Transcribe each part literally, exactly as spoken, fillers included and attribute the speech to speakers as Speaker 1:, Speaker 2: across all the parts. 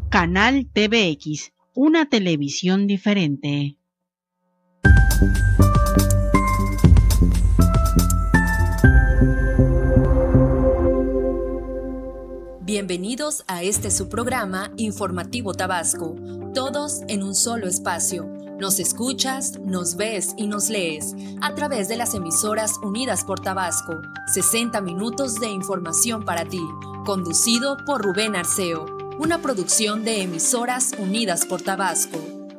Speaker 1: Canal T V X, una televisión diferente.
Speaker 2: Bienvenidos a este su programa Informativo Tabasco, todos en un solo espacio. Nos escuchas, nos ves y nos lees a través de las emisoras Unidas por Tabasco. sesenta minutos de información para ti, conducido por Rubén Arceo, una producción de Emisoras Unidas por Tabasco.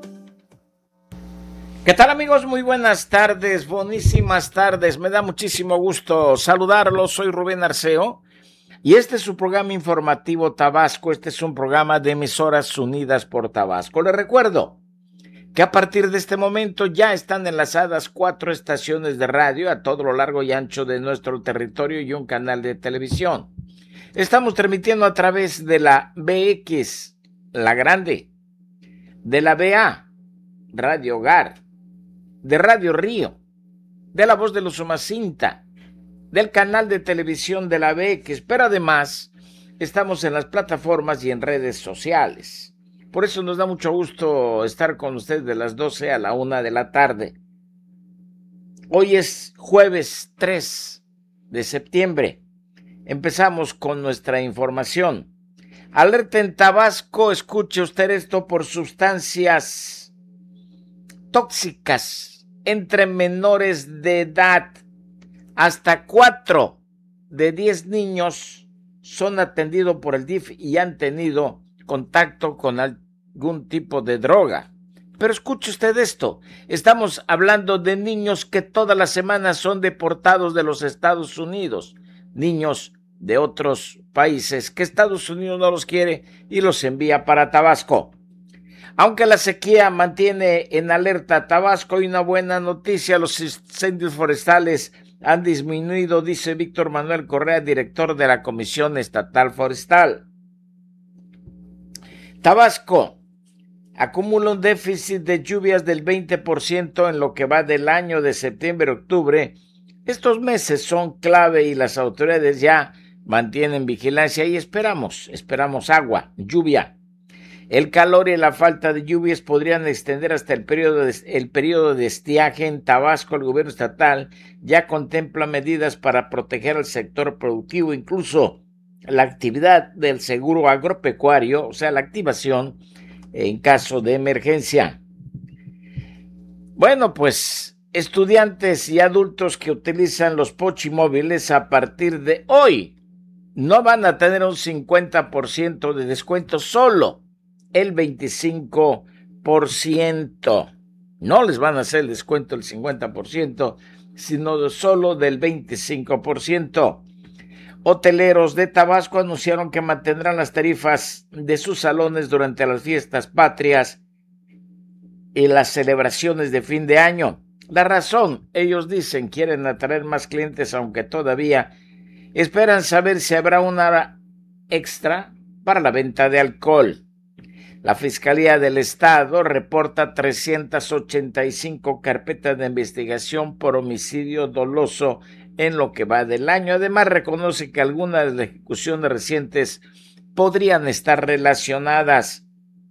Speaker 3: ¿Qué tal, amigos? Muy buenas tardes, buenísimas tardes. Me da muchísimo gusto saludarlos. Soy Rubén Arceo y este es su programa Informativo Tabasco. Este es un programa de Emisoras Unidas por Tabasco. Les recuerdo que a partir de este momento ya están enlazadas cuatro estaciones de radio a todo lo largo y ancho de nuestro territorio y un canal de televisión. Estamos transmitiendo a través de la B X, La Grande, de la B A, Radio Hogar, de Radio Río, de La Voz de los Umacinta, del canal de televisión de la B X, pero además estamos en las plataformas y en redes sociales. Por eso nos da mucho gusto estar con ustedes de las doce a la una de la tarde. Hoy es jueves tres de septiembre. Empezamos con nuestra información. Alerta en Tabasco, escuche usted esto, por sustancias tóxicas entre menores de edad. Hasta cuatro de diez niños son atendidos por el D I F y han tenido contacto con algún tipo de droga. Pero escuche usted esto, estamos hablando de niños que todas las semanas son deportados de los Estados Unidos, niños de otros países que Estados Unidos no los quiere y los envía para Tabasco. Aunque la sequía mantiene en alerta a Tabasco, hay una buena noticia: los incendios forestales han disminuido, dice Víctor Manuel Correa, director de la Comisión Estatal Forestal. Tabasco acumula un déficit de lluvias del veinte por ciento en lo que va del año de septiembre a octubre. Estos meses son clave y las autoridades ya mantienen vigilancia y esperamos, esperamos agua, lluvia. El calor y la falta de lluvias podrían extender hasta el periodo de, el periodo de estiaje en Tabasco. El gobierno estatal ya contempla medidas para proteger al sector productivo, incluso la actividad del seguro agropecuario, o sea, la activación en caso de emergencia. Bueno, pues estudiantes y adultos que utilizan los pochimóviles a partir de hoy no van a tener un cincuenta por ciento de descuento, solo el veinticinco por ciento. No les van a hacer el descuento del cincuenta por ciento, sino solo del veinticinco por ciento. Hoteleros de Tabasco anunciaron que mantendrán las tarifas de sus salones durante las fiestas patrias y las celebraciones de fin de año. La razón, ellos dicen, quieren atraer más clientes, aunque todavía esperan saber si habrá una hora extra para la venta de alcohol. La Fiscalía del Estado reporta trescientas ochenta y cinco carpetas de investigación por homicidio doloso en lo que va del año. Además, reconoce que algunas de las ejecuciones recientes podrían estar relacionadas.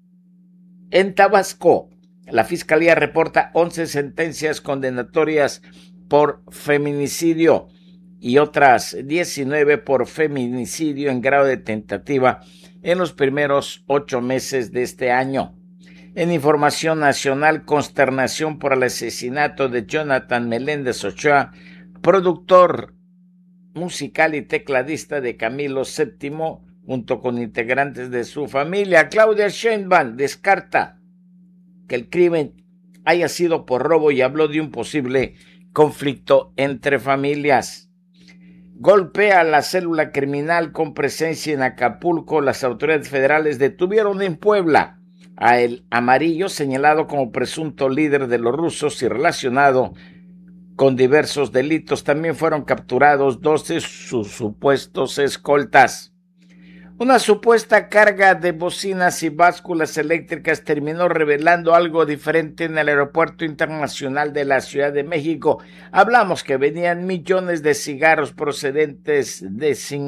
Speaker 3: En Tabasco, la Fiscalía reporta once sentencias condenatorias por feminicidio y otras diecinueve por feminicidio en grado de tentativa en los primeros ocho meses de este año. En información nacional, consternación por el asesinato de Jonathan Meléndez Ochoa, productor musical y tecladista de Camilo séptimo, junto con integrantes de su familia. Claudia Sheinbaum descarta que el crimen haya sido por robo y habló de un posible conflicto entre familias. Golpea a la célula criminal con presencia en Acapulco. Las autoridades federales detuvieron en Puebla a El Amarillo, señalado como presunto líder de los rusos y relacionado con diversos delitos. También fueron capturados dos de sus supuestos escoltas. Una supuesta carga de bocinas y básculas eléctricas terminó revelando algo diferente en el Aeropuerto Internacional de la Ciudad de México. Hablamos que venían millones de cigarros procedentes de Singapur.